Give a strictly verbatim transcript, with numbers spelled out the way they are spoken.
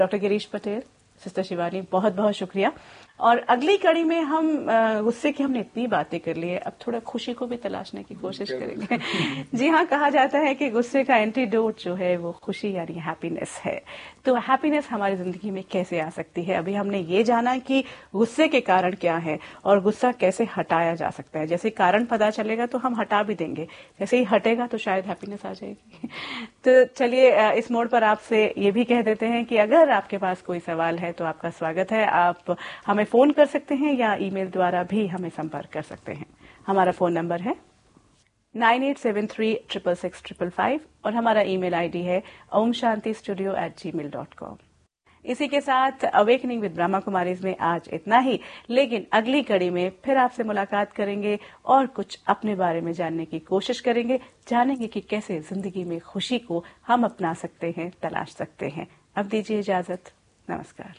Doctor Girish Patel, sister Shivani, बहुत बहुत शुक्रिया। और अगली कड़ी में हम गुस्से की हमने इतनी बातें कर ली है, अब थोड़ा खुशी को भी तलाशने की कोशिश करेंगे। जी हाँ, कहा जाता है कि गुस्से का एंटीडोट जो है वो खुशी यानी हैप्पीनेस है। तो हैप्पीनेस हमारी जिंदगी में कैसे आ सकती है? अभी हमने ये जाना कि गुस्से के कारण क्या है और गुस्सा कैसे हटाया जा सकता है। जैसे कारण पता चलेगा तो हम हटा भी देंगे, जैसे ही हटेगा तो शायद हैप्पीनेस आ जाएगी। तो चलिए इस मोड़ पर आपसे ये भी कह देते हैं कि अगर आपके पास कोई सवाल है तो आपका स्वागत है। आप हमें फोन कर सकते हैं या ईमेल द्वारा भी हमें संपर्क कर सकते हैं। हमारा फोन नंबर है nine eight seven three triple six triple five और हमारा ईमेल आईडी है ओम शांति स्टूडियो एट जी मेल डॉट कॉम। इसी के साथ अवेकनिंग विद ब्रह्मा कुमारीज में आज इतना ही, लेकिन अगली कड़ी में फिर आपसे मुलाकात करेंगे और कुछ अपने बारे में जानने की कोशिश करेंगे, जानेंगे कि कैसे जिंदगी में खुशी को हम अपना सकते हैं, तलाश सकते हैं। अब दीजिए इजाजत, नमस्कार।